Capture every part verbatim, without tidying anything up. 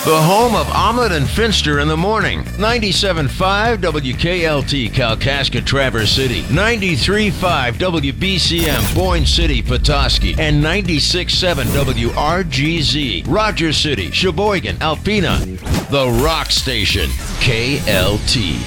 The home of Ahmed and Finster in the morning. ninety-seven point five W K L T Kalkaska Traverse City. ninety-three point five W B C M Boyne City Petoskey. And ninety-six point seven W R G Z Rogers City, Sheboygan, Alpena. The Rock Station. K L T.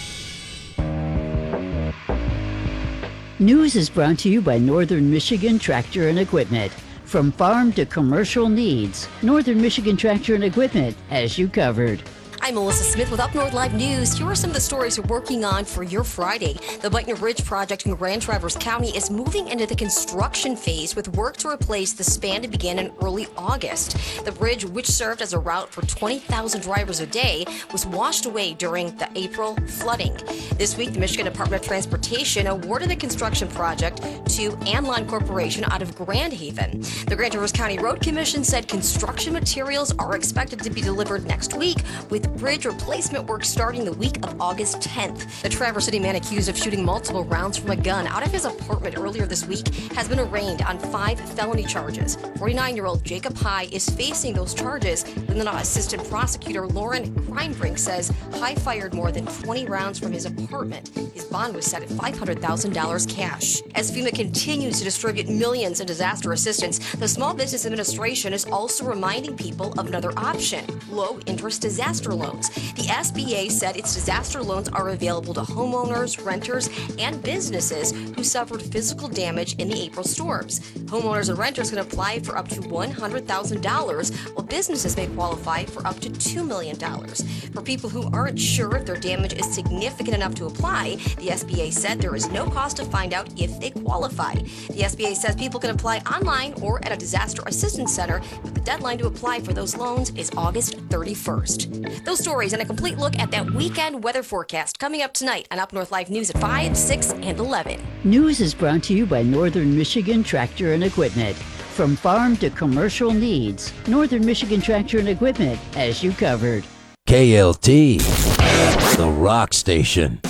News is brought to you by Northern Michigan Tractor and Equipment. From farm to commercial needs, Northern Michigan Tractor and Equipment has you covered. I'm Melissa Smith with Up North Live News. Here are some of the stories we're working on for your Friday. The Butner Ridge project in Grand Traverse County is moving into the construction phase with work to replace the span to begin in early August. The bridge, which served as a route for twenty thousand drivers a day, was washed away during the April flooding. This week, the Michigan Department of Transportation awarded the construction project to Anline Corporation out of Grand Haven. The Grand Traverse County Road Commission said construction materials are expected to be delivered next week, with bridge replacement work starting the week of August tenth. The Traverse City man accused of shooting multiple rounds from a gun out of his apartment earlier this week has been arraigned on five felony charges. forty-nine-year-old Jacob High is facing those charges. Then Assistant Prosecutor Lauren Kreinbrink says High fired more than twenty rounds from his apartment. His bond was set at five hundred thousand dollars cash. As FEMA continues to distribute millions in disaster assistance, the Small Business Administration is also reminding people of another option: low-interest disaster loans. The S B A said its disaster loans are available to homeowners, renters, and businesses who suffered physical damage in the April storms. Homeowners and renters can apply for up to one hundred thousand dollars, while businesses may qualify for up to two million dollars. For people who aren't sure if their damage is significant enough to apply, the S B A said there is no cost to find out if they qualify. The S B A says people can apply online or at a disaster assistance center, but the deadline to apply for those loans is August thirty-first. Those stories and a complete look at that weekend weather forecast coming up tonight on Up North Live News at five, six, and eleven. News is brought to you by Northern Michigan Tractor and Equipment. From farm to commercial needs, Northern Michigan Tractor and Equipment has you covered. K L T. The Rock Station.